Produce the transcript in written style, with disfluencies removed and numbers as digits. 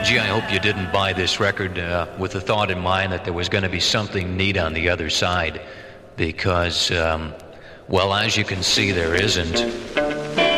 Gee, I hope you didn't buy this record with the thought in mind that there was going to be something neat on the other side, because, well, as you can see, there isn't.